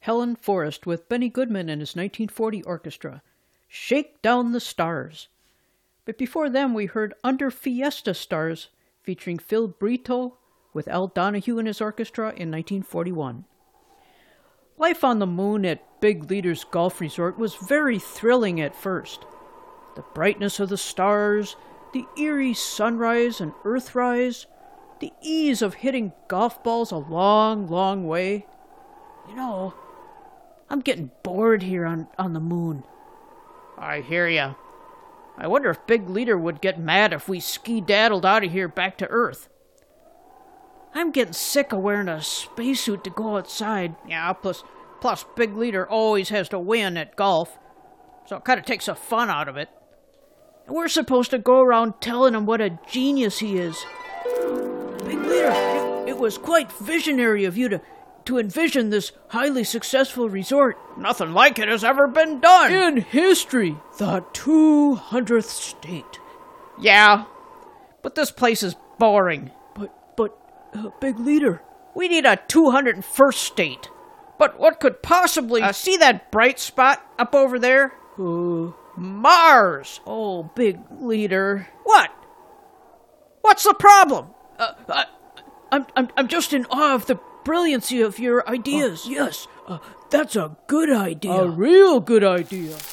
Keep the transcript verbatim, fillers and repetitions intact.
Helen Forrest with Benny Goodman and his nineteen forty orchestra. Shake Down the Stars. But before them we heard Under Fiesta Stars featuring Phil Brito with Al Donahue and his orchestra in nineteen forty-one. Life on the moon at Big Leader's Golf Resort was very thrilling at first. The brightness of the stars, the eerie sunrise and earthrise, the ease of hitting golf balls a long, long way. You know, I'm getting bored here on, on the moon. I hear ya. I wonder if Big Leader would get mad if we ski-daddled out of here back to Earth. I'm getting sick of wearing a spacesuit to go outside. Yeah, plus, plus Big Leader always has to win at golf, so it kind of takes the fun out of it. And we're supposed to go around telling him what a genius he is. Big Leader, it, it was quite visionary of you to, to envision this highly successful resort. Nothing like it has ever been done. In history, the two hundredth state. Yeah, but this place is boring. But, but, uh, Big Leader, we need a two hundred first state. But what could possibly... Uh, see that bright spot up over there? Uh... Mars! Oh, Big Leader. What? What's the problem? Uh, I, I'm, I'm, I'm just in awe of the brilliancy of your ideas. Uh, yes, uh, that's a good idea. A real good idea.